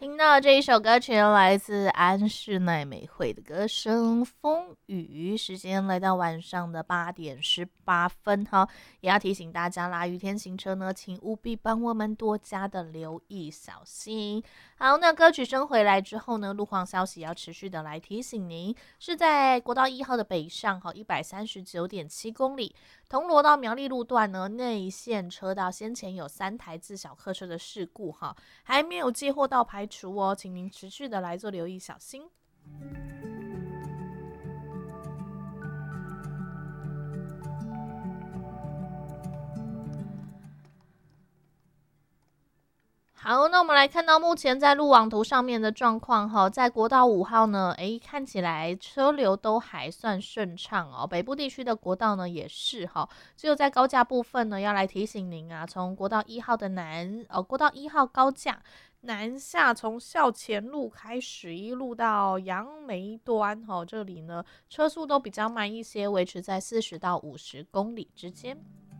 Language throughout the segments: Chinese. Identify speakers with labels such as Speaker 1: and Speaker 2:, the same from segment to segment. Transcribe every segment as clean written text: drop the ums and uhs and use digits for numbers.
Speaker 1: 听到这一首歌曲来自安室奈美惠的歌声《风雨》，时间来到晚上的8点18分哈，也要提醒大家啦，雨天行车呢，请务必帮我们多加的留意小心。好，那歌曲声回来之后呢，路况消息要持续的来提醒您，是在国道1号的北上哈，139.7公里。铜锣到苗栗路段呢，内线车道先前有3台自小客车的事故哈，还没有接获到排除哦，请您持续的来做留意，小心。好，那我们来看到目前在路网图上面的状况哈，在国道5号呢，看起来车流都还算顺畅哦。北部地区的国道呢也是哈，只有在高架部分呢，要来提醒您啊，从国道一号高架南下，从校前路开始一路到杨梅端哈，这里呢车速都比较慢一些，维持在40到50公里之间。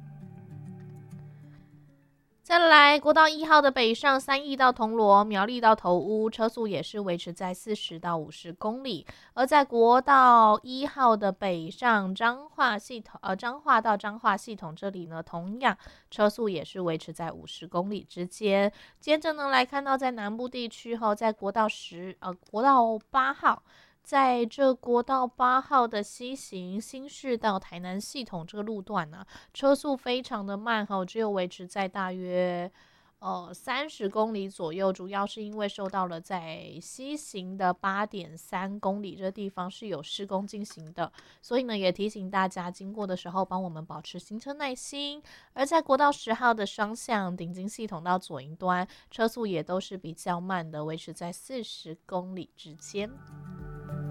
Speaker 1: 再来，国道1号的北上三义到铜锣、苗栗到头屋，车速也是维持在40到50公里。而在国道1号的北上彰化到彰化系统这里呢，同样车速也是维持在50公里之间。接着呢，来看到在南部地区后，在国道8号。在这国道8号的西行新市到台南系统这个路段呢、车速非常的慢哈，只有维持在大约30公里左右，主要是因为受到了在西行的8.3公里这地方是有施工进行的，所以呢也提醒大家经过的时候帮我们保持行车耐心。而在国道10号的双向顶金系统到左营端，车速也都是比较慢的，维持在40公里之间。